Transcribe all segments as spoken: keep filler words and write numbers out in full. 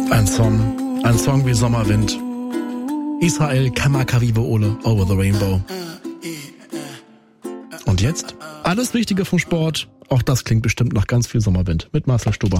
Ein Song, ein Song wie Sommerwind. Israel Kamakawiwo Ole, Over the Rainbow. Und jetzt alles Wichtige vom Sport. Auch das klingt bestimmt nach ganz viel Sommerwind mit Marcel Stuber.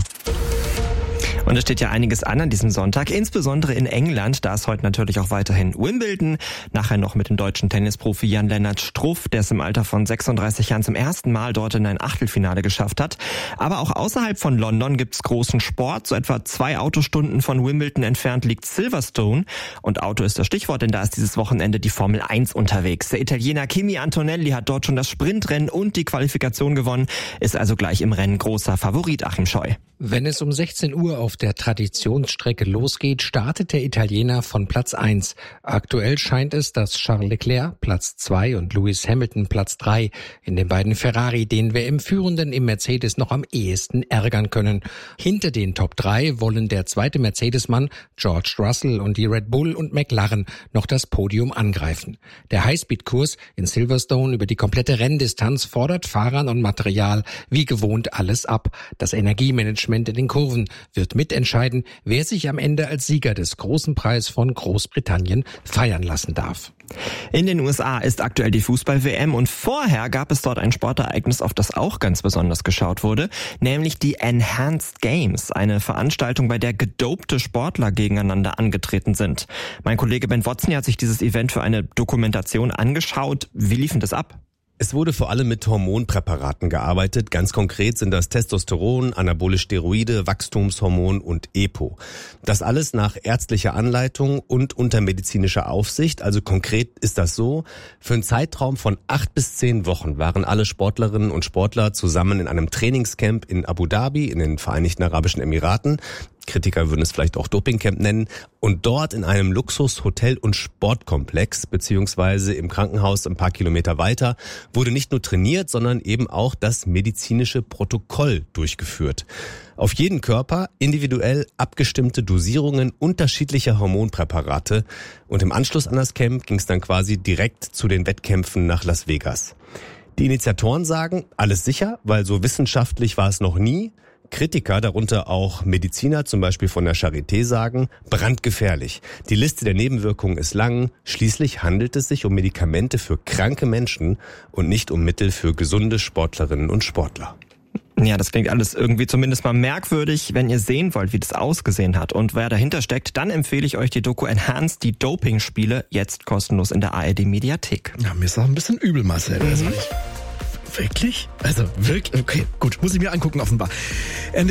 Und es steht ja einiges an an diesem Sonntag, insbesondere in England. Da ist heute natürlich auch weiterhin Wimbledon. Nachher noch mit dem deutschen Tennisprofi Jan-Lennart Struff, der es im Alter von sechsunddreißig Jahren zum ersten Mal dort in ein Achtelfinale geschafft hat. Aber auch außerhalb von London gibt's großen Sport. So etwa zwei Autostunden von Wimbledon entfernt liegt Silverstone. Und Auto ist das Stichwort, denn da ist dieses Wochenende die Formel eins unterwegs. Der Italiener Kimi Antonelli hat dort schon das Sprintrennen und die Qualifikation gewonnen, ist also gleich im Rennen großer Favorit, Achim Scheu. Wenn es um sechzehn Uhr auf der Traditionsstrecke losgeht, startet der Italiener von Platz eins. Aktuell scheint es, dass Charles Leclerc Platz zwei und Lewis Hamilton Platz drei in den beiden Ferrari den W M-Führenden im Mercedes noch am ehesten ärgern können. Hinter den Top drei wollen der zweite Mercedes-Mann George Russell und die Red Bull und McLaren noch das Podium angreifen. Der Highspeed-Kurs in Silverstone über die komplette Renndistanz fordert Fahrern und Material wie gewohnt alles ab. Das Energiemanagement in den Kurven wird mitentscheiden, wer sich am Ende als Sieger des großen Preis von Großbritannien feiern lassen darf. In den U S A ist aktuell die Fußball-W M und vorher gab es dort ein Sportereignis, auf das auch ganz besonders geschaut wurde, nämlich die Enhanced Games, eine Veranstaltung, bei der gedopte Sportler gegeneinander angetreten sind. Mein Kollege Ben Watson hat sich dieses Event für eine Dokumentation angeschaut. Wie lief denn das ab? Es wurde vor allem mit Hormonpräparaten gearbeitet. Ganz konkret sind das Testosteron, anabole Steroide, Wachstumshormon und EPO. Das alles nach ärztlicher Anleitung und unter medizinischer Aufsicht. Also konkret ist das so: Für einen Zeitraum von acht bis zehn Wochen waren alle Sportlerinnen und Sportler zusammen in einem Trainingscamp in Abu Dhabi in den Vereinigten Arabischen Emiraten. Kritiker würden es vielleicht auch Dopingcamp nennen. Und dort in einem Luxus-Hotel- und Sportkomplex, beziehungsweise im Krankenhaus ein paar Kilometer weiter, wurde nicht nur trainiert, sondern eben auch das medizinische Protokoll durchgeführt. Auf jeden Körper individuell abgestimmte Dosierungen unterschiedlicher Hormonpräparate. Und im Anschluss an das Camp ging es dann quasi direkt zu den Wettkämpfen nach Las Vegas. Die Initiatoren sagen, alles sicher, weil so wissenschaftlich war es noch nie. Kritiker, darunter auch Mediziner, zum Beispiel von der Charité, sagen, brandgefährlich. Die Liste der Nebenwirkungen ist lang. Schließlich handelt es sich um Medikamente für kranke Menschen und nicht um Mittel für gesunde Sportlerinnen und Sportler. Ja, das klingt alles irgendwie zumindest mal merkwürdig. Wenn ihr sehen wollt, wie das ausgesehen hat und wer dahinter steckt, dann empfehle ich euch die Doku Enhanced, die Doping-Spiele, jetzt kostenlos in der A R D-Mediathek. Ja, mir ist auch ein bisschen übel, Marcel. Mhm. Also, wirklich? Also, wirklich? Okay, gut, muss ich mir angucken offenbar.